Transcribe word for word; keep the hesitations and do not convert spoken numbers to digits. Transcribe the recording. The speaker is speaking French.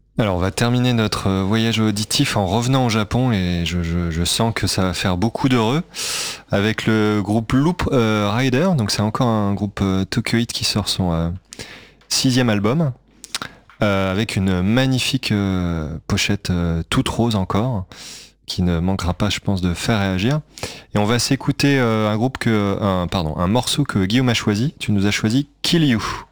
Alors, on va terminer notre euh, voyage auditif en revenant au Japon et je, je, je sens que ça va faire beaucoup d'heureux avec le groupe Loop euh, Rider. Donc, c'est encore un groupe euh, Tokyoite qui sort son euh, sixième album euh, avec une magnifique euh, pochette euh, toute rose encore qui ne manquera pas, je pense, de faire réagir. Et on va s'écouter euh, un groupe que, un, pardon, un morceau que Guillaume a choisi. Tu nous as choisi Kill You.